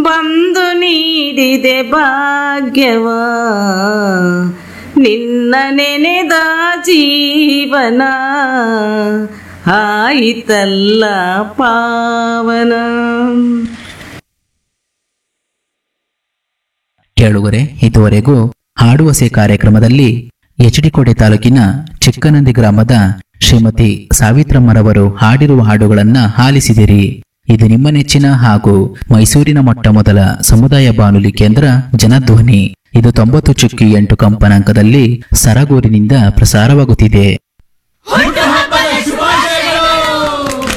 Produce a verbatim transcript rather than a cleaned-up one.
ಬಂದು ನೀಡಿದೆ ಭಾಗ್ಯವ, ನಿನ್ನ ನೆನೆದ ಜೀವನ ಆಯಿತಲ್ಲ ಪಾವನ. ಕೇಳುವರೆ, ಇದುವರೆಗೂ ಹಾಡುವಸೆ ಕಾರ್ಯಕ್ರಮದಲ್ಲಿ ಎಚ್ ಡಿ ಕೋಟೆ ತಾಲೂಕಿನ ಚಿಕ್ಕನಂದಿ ಗ್ರಾಮದ ಶ್ರೀಮತಿ ಸಾವಿತ್ರಮ್ಮರವರು ಹಾಡಿರುವ ಹಾಡುಗಳನ್ನ ಆಲಿಸಿದಿರಿ. ಇದು ನಿಮ್ಮ ನೆಚ್ಚಿನ ಹಾಗೂ ಮೈಸೂರಿನ ಮೊಟ್ಟ ಮೊದಲ ಸಮುದಾಯ ಬಾನುಲಿ ಕೇಂದ್ರ ಜನಧ್ವನಿ. ಇದು ತೊಂಬತ್ತು ಚುಕ್ಕಿ ಎಂಟು ಕಂಪನಾಂಕದಲ್ಲಿ ಸರಗೂರಿನಿಂದ ಪ್ರಸಾರವಾಗುತ್ತಿದೆ.